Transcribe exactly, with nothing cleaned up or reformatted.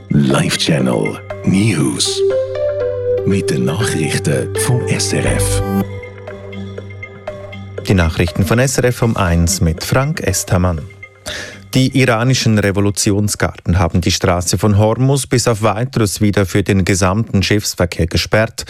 Live Channel News. Mit den Nachrichten vom S R F. Die Nachrichten von S R F um eins mit Frank Estermann. Die iranischen Revolutionsgarden haben die Straße von Hormuz bis auf Weiteres wieder für den gesamten Schiffsverkehr gesperrt.